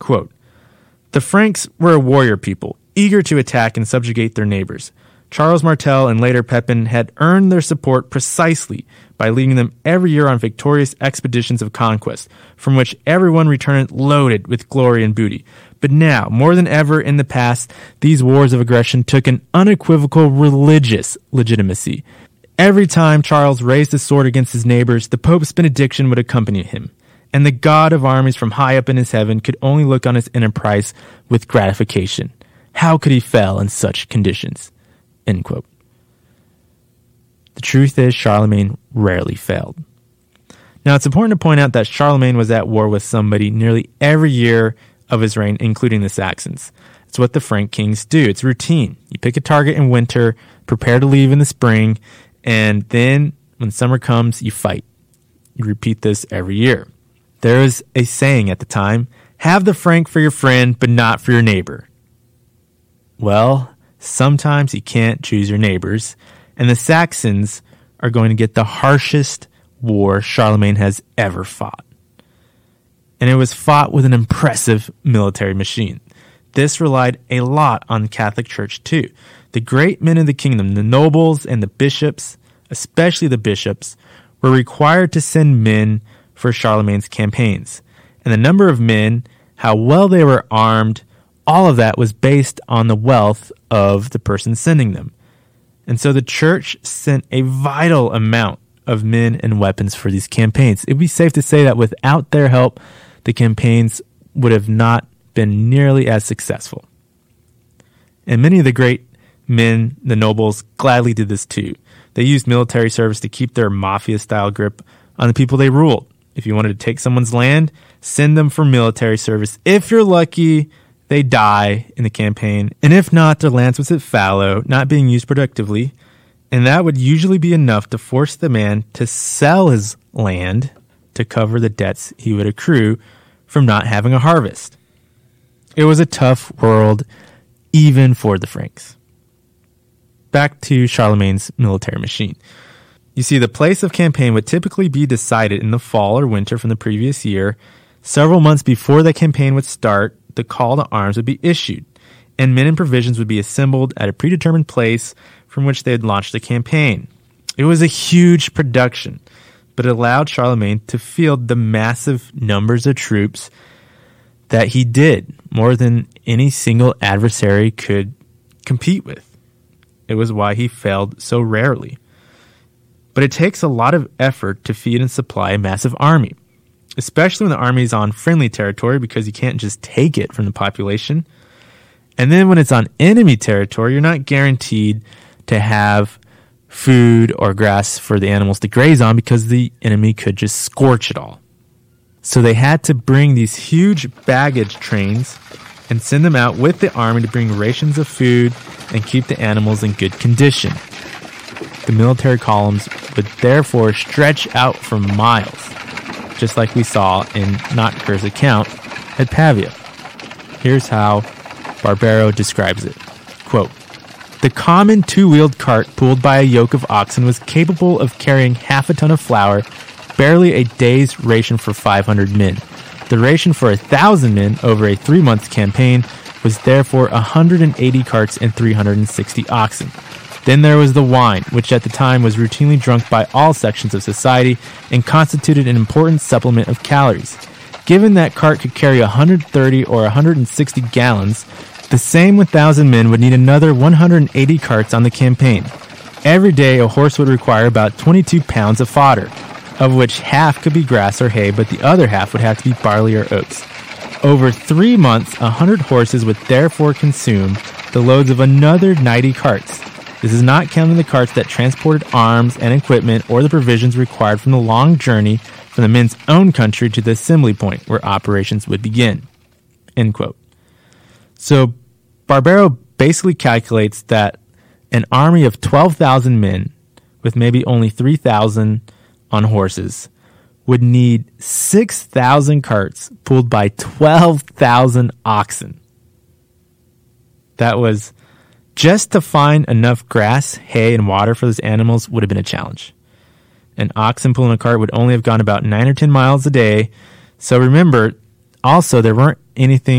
Quote, "The Franks were a warrior people, eager to attack and subjugate their neighbors. Charles Martel and later Pepin had earned their support precisely by leading them every year on victorious expeditions of conquest, from which everyone returned loaded with glory and booty. But now, more than ever in the past, these wars of aggression took an unequivocal religious legitimacy. Every time Charles raised his sword against his neighbors, the Pope's benediction would accompany him, and the God of armies from high up in his heaven could only look on his enterprise with gratification. How could he fail in such conditions?" End quote. The truth is, Charlemagne rarely failed. Now, it's important to point out that Charlemagne was at war with somebody nearly every year of his reign, including the Saxons. It's what the Frank kings do. It's routine. You pick a target in winter, prepare to leave in the spring, and then when summer comes, you fight. You repeat this every year. There is a saying at the time, "Have the Frank for your friend, but not for your neighbor." Well, sometimes you can't choose your neighbors, and the Saxons are going to get the harshest war Charlemagne has ever fought. And it was fought with an impressive military machine. This relied a lot on the Catholic Church too. The great men of the kingdom, the nobles and the bishops, especially the bishops, were required to send men for Charlemagne's campaigns. And the number of men, how well they were armed, all of that was based on the wealth of the person sending them. And so the church sent a vital amount of men and weapons for these campaigns. It would be safe to say that without their help, the campaigns would have not been nearly as successful. And many of the great men, the nobles, gladly did this too. They used military service to keep their mafia-style grip on the people they ruled. If you wanted to take someone's land, send them for military service. If you're lucky, they die in the campaign, and if not, their lands would sit fallow, not being used productively, and that would usually be enough to force the man to sell his land to cover the debts he would accrue from not having a harvest. It was a tough world, even for the Franks. Back to Charlemagne's military machine. You see, the place of campaign would typically be decided in the fall or winter from the previous year. Several months before the campaign would start, the call to arms would be issued, and men and provisions would be assembled at a predetermined place from which they had launched the campaign. It was a huge production, but it allowed Charlemagne to field the massive numbers of troops that he did, more than any single adversary could compete with. It was why he failed so rarely. But it takes a lot of effort to feed and supply a massive army, especially when the army is on friendly territory, because you can't just take it from the population. And then when it's on enemy territory, you're not guaranteed to have food or grass for the animals to graze on, because the enemy could just scorch it all. So they had to bring these huge baggage trains and send them out with the army to bring rations of food and keep the animals in good condition. The military columns would therefore stretch out for miles, just like we saw in Notker's account at Pavia. Here's how Barbero describes it. Quote, "The common two-wheeled cart pulled by a yoke of oxen was capable of carrying half a ton of flour, barely a day's ration for 500 men. The ration for 1,000 men over a 3-month campaign was therefore 180 carts and 360 oxen. Then there was the wine, which at the time was routinely drunk by all sections of society and constituted an important supplement of calories. Given that cart could carry 130 or 160 gallons, the same 1,000 men would need another 180 carts on the campaign. Every day a horse would require about 22 pounds of fodder, of which half could be grass or hay, but the other half would have to be barley or oats. Over 3 months, 100 horses would therefore consume the loads of another 90 carts. This is not counting the carts that transported arms and equipment or the provisions required from the long journey from the men's own country to the assembly point where operations would begin." End quote. So Barbero basically calculates that an army of 12,000 men, with maybe only 3,000 on horses, would need 6,000 carts pulled by 12,000 oxen. That was just to find enough grass, hay, and water for those animals would have been a challenge. An oxen pulling a cart would only have gone about 9 or 10 miles a day. So remember, also, there weren't anything